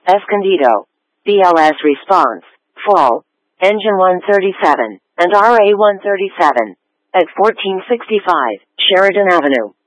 Escondido, BLS response, fall, engine 137, and RA 137, at 1465 Sheridan Avenue.